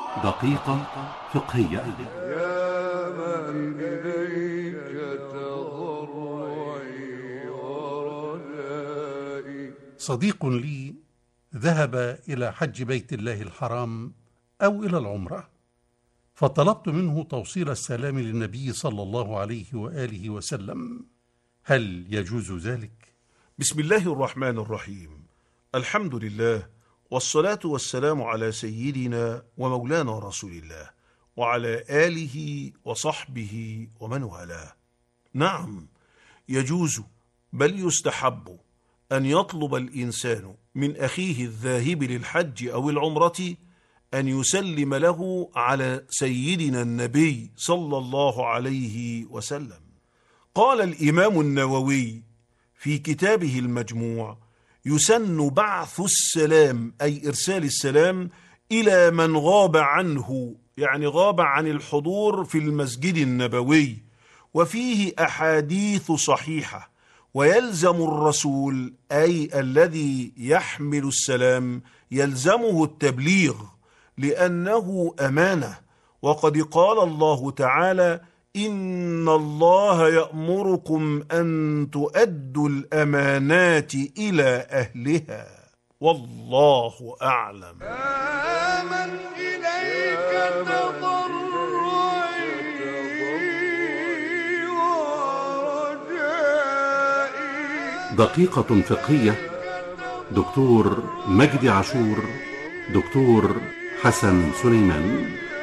دقيقة فقهية. يا من إليك تضرعي ورجائي. صديق لي ذهب إلى حج بيت الله الحرام أو إلى العمرة، فطلبت منه توصيل السلام للنبي صلى الله عليه وآله وسلم. هل يجوز ذلك؟ بسم الله الرحمن الرحيم. الحمد لله، والصلاة والسلام على سيدنا ومولانا رسول الله وعلى آله وصحبه ومن والاه. نعم، يجوز بل يستحب أن يطلب الإنسان من أخيه الذاهب للحج أو العمرة أن يسلم له على سيدنا النبي صلى الله عليه وسلم. قال الإمام النووي في كتابه المجموع: يسن بعث السلام، أي إرسال السلام، إلى من غاب عنه، يعني غاب عن الحضور في المسجد النبوي، وفيه أحاديث صحيحة، ويلزم الرسول أي الذي يحمل السلام يلزمه التبليغ لأنه أمانة. وقد قال الله تعالى: إن الله يأمركم أن تؤدوا الأمانات إلى أهلها، والله أعلم. آمن إليك تضرعي ورجائي. دقيقة فقهية. دكتور مجدي عاشور، دكتور حسن سليمان.